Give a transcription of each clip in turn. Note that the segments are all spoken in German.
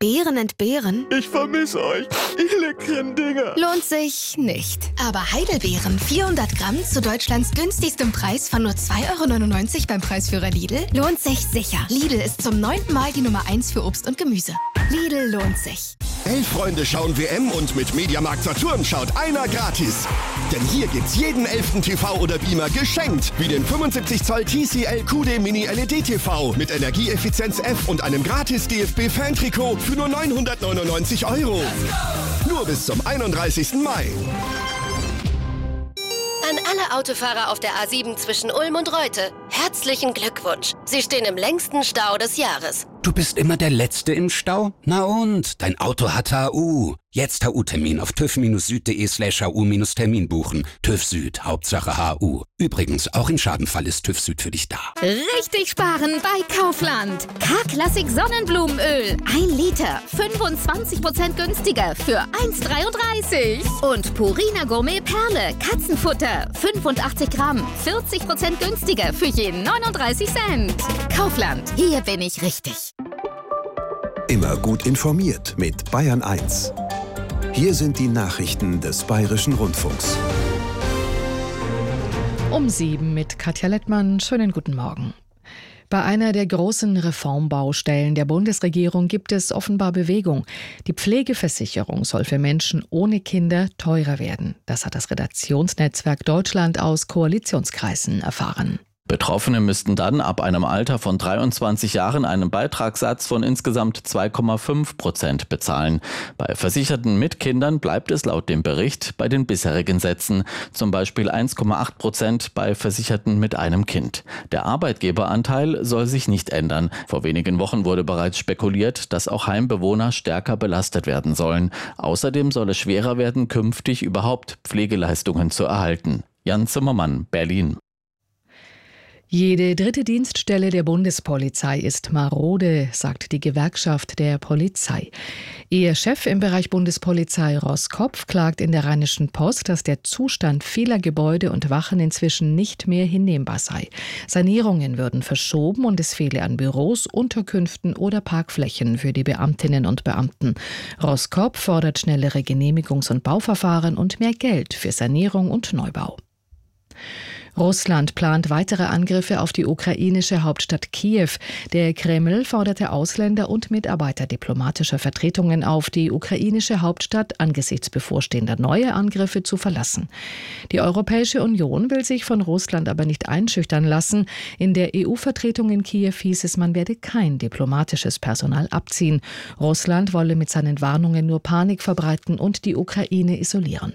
Beeren entbehren? Ich vermisse euch, ihr leckeren Dinger. Lohnt sich nicht. Aber Heidelbeeren 400 Gramm zu Deutschlands günstigstem Preis von nur 2,99 € beim Preisführer Lidl lohnt sich sicher. Lidl ist zum 9. Mal die Nummer 1 für Obst und Gemüse. Lidl lohnt sich. 11 Freunde schauen WM und mit Mediamarkt Saturn schaut einer gratis. Denn hier gibt's jeden 11. TV oder Beamer geschenkt. Wie den 75 Zoll TCL QD Mini LED TV mit Energieeffizienz F und einem gratis DFB-Fan-Trikot für nur 999 €. Nur bis zum 31. Mai. An alle Autofahrer auf der A7 zwischen Ulm und Reute, herzlichen Glückwunsch. Sie stehen im längsten Stau des Jahres. Du bist immer der Letzte im Stau? Na und? Dein Auto hat HU. Jetzt HU-Termin auf tüv-süd.de/HU-Termin buchen. TÜV Süd, Hauptsache HU. Übrigens, auch im Schadenfall ist TÜV Süd für dich da. Richtig sparen bei Kaufland. K-Classic Sonnenblumenöl. 1 Liter. 25% günstiger für 1,33. Und Purina Gourmet Perle. Katzenfutter. 85 Gramm. 40% günstiger für jeden 39 Cent. Kaufland. Hier bin ich richtig. Immer gut informiert mit Bayern 1. Hier sind die Nachrichten des Bayerischen Rundfunks. Um 7 mit Katja Lettmann. Schönen guten Morgen. Bei einer der großen Reformbaustellen der Bundesregierung gibt es offenbar Bewegung. Die Pflegeversicherung soll für Menschen ohne Kinder teurer werden. Das hat das Redaktionsnetzwerk Deutschland aus Koalitionskreisen erfahren. Betroffene müssten dann ab einem Alter von 23 Jahren einen Beitragssatz von insgesamt 2,5% bezahlen. Bei Versicherten mit Kindern bleibt es laut dem Bericht bei den bisherigen Sätzen, zum Beispiel 1,8% bei Versicherten mit einem Kind. Der Arbeitgeberanteil soll sich nicht ändern. Vor wenigen Wochen wurde bereits spekuliert, dass auch Heimbewohner stärker belastet werden sollen. Außerdem soll es schwerer werden, künftig überhaupt Pflegeleistungen zu erhalten. Jan Zimmermann, Berlin. Jede dritte Dienststelle der Bundespolizei ist marode, sagt die Gewerkschaft der Polizei. Ihr Chef im Bereich Bundespolizei Roskopf klagt in der Rheinischen Post, dass der Zustand vieler Gebäude und Wachen inzwischen nicht mehr hinnehmbar sei. Sanierungen würden verschoben und es fehle an Büros, Unterkünften oder Parkflächen für die Beamtinnen und Beamten. Roskopf fordert schnellere Genehmigungs- und Bauverfahren und mehr Geld für Sanierung und Neubau. Russland plant weitere Angriffe auf die ukrainische Hauptstadt Kiew. Der Kreml forderte Ausländer und Mitarbeiter diplomatischer Vertretungen auf, die ukrainische Hauptstadt angesichts bevorstehender neuer Angriffe zu verlassen. Die Europäische Union will sich von Russland aber nicht einschüchtern lassen. In der EU-Vertretung in Kiew hieß es, man werde kein diplomatisches Personal abziehen. Russland wolle mit seinen Warnungen nur Panik verbreiten und die Ukraine isolieren.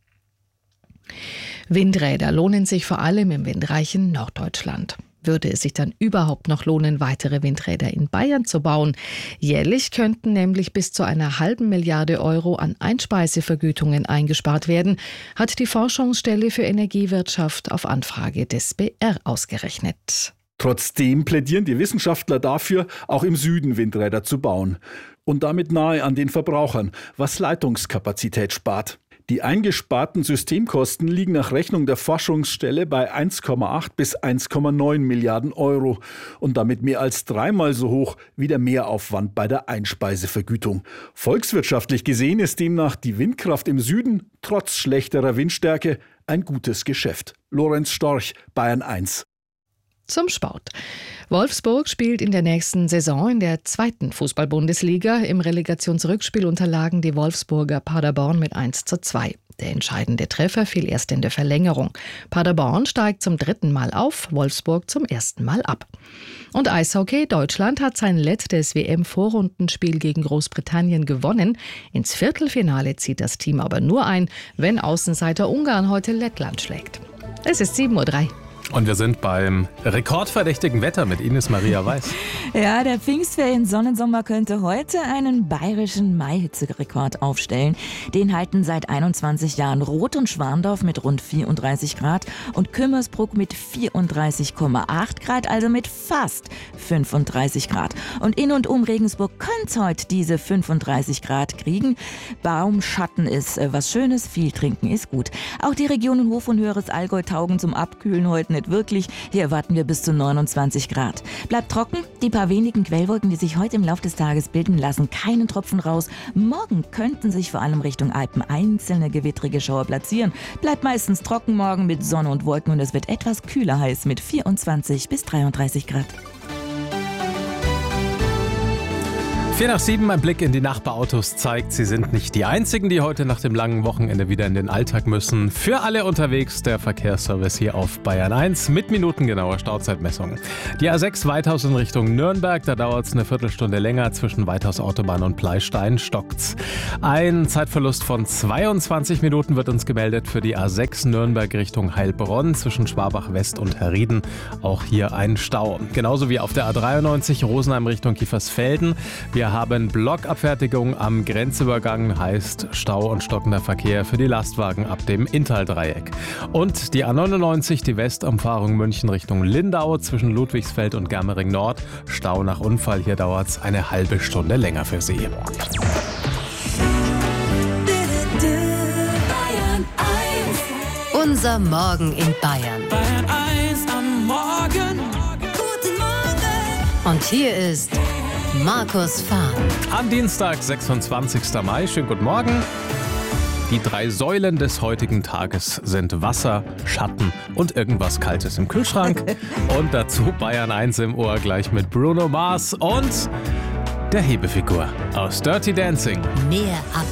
Windräder lohnen sich vor allem im windreichen Norddeutschland. Würde es sich dann überhaupt noch lohnen, weitere Windräder in Bayern zu bauen? Jährlich könnten nämlich bis zu einer halben Milliarde Euro an Einspeisevergütungen eingespart werden, hat die Forschungsstelle für Energiewirtschaft auf Anfrage des BR ausgerechnet. Trotzdem plädieren die Wissenschaftler dafür, auch im Süden Windräder zu bauen. Und damit nahe an den Verbrauchern, was Leitungskapazität spart. Die eingesparten Systemkosten liegen nach Rechnung der Forschungsstelle bei 1,8 bis 1,9 Milliarden Euro und damit mehr als 3-mal so hoch wie der Mehraufwand bei der Einspeisevergütung. Volkswirtschaftlich gesehen ist demnach die Windkraft im Süden trotz schlechterer Windstärke ein gutes Geschäft. Lorenz Storch, Bayern 1. Zum Sport. Wolfsburg spielt in der nächsten Saison in der 2. Fußball-Bundesliga. Im Relegationsrückspiel unterlagen die Wolfsburger Paderborn mit 1:2. Der entscheidende Treffer fiel erst in der Verlängerung. Paderborn steigt zum 3. Mal auf, Wolfsburg zum 1. Mal ab. Und Eishockey. Deutschland hat sein letztes WM-Vorrundenspiel gegen Großbritannien gewonnen. Ins Viertelfinale zieht das Team aber nur ein, wenn Außenseiter Ungarn heute Lettland schlägt. Es ist 7:03 Uhr. Und wir sind beim rekordverdächtigen Wetter mit Ines Maria Weiß. Ja, der Pfingstferien-Sonnensommer könnte heute einen bayerischen Maihitzerekord aufstellen. Den halten seit 21 Jahren Roth und Schwandorf mit rund 34 Grad und Kümmersbruck mit 34,8 Grad, also mit fast 35 Grad. Und in und um Regensburg könnte es heute diese 35 Grad kriegen. Baumschatten ist was Schönes, viel trinken ist gut. Auch die Regionen Hof und Höheres Allgäu taugen zum Abkühlen heute regnet wirklich. Hier erwarten wir bis zu 29 Grad. Bleibt trocken, die paar wenigen Quellwolken, die sich heute im Laufe des Tages bilden, lassen keinen Tropfen raus. Morgen könnten sich vor allem Richtung Alpen einzelne gewittrige Schauer platzieren. Bleibt meistens trocken morgen mit Sonne und Wolken und es wird etwas kühler heiß mit 24 bis 33 Grad. 7:04, ein Blick in die Nachbarautos zeigt, sie sind nicht die einzigen, die heute nach dem langen Wochenende wieder in den Alltag müssen. Für alle unterwegs der Verkehrsservice hier auf Bayern 1 mit minutengenauer Stauzeitmessung. Die A6 Weithaus in Richtung Nürnberg, da dauert es eine Viertelstunde länger. Zwischen Weithaus Autobahn und Pleistein stockt's. Ein Zeitverlust von 22 Minuten wird uns gemeldet für die A6 Nürnberg Richtung Heilbronn zwischen Schwabach West und Herrieden. Auch hier ein Stau. Genauso wie auf der A93 Rosenheim Richtung Kiefersfelden. Wir haben Blockabfertigung am Grenzübergang, heißt Stau und stockender Verkehr für die Lastwagen ab dem Inntal-Dreieck. Und die A99, die Westumfahrung München Richtung Lindau zwischen Ludwigsfeld und Germering Nord. Stau nach Unfall, hier dauert es eine halbe Stunde länger für Sie. Unser Morgen in Bayern. Bayern 1 am Morgen. Guten Morgen. Und hier ist Markus Fahn. Am Dienstag, 26. Mai. Schönen guten Morgen. Die 3 Säulen des heutigen Tages sind Wasser, Schatten und irgendwas Kaltes im Kühlschrank. Und dazu Bayern 1 im Ohr gleich mit Bruno Mars und der Hebefigur aus Dirty Dancing. Mehr ab